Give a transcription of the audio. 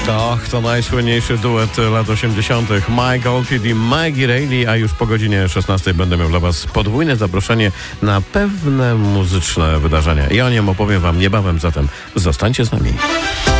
To najsłynniejszy duet lat 80. Mike Oldfield i Maggie Reilly, a już po godzinie 16 będę miał dla Was podwójne zaproszenie na pewne muzyczne wydarzenia. I o nim opowiem Wam niebawem, zatem zostańcie z nami.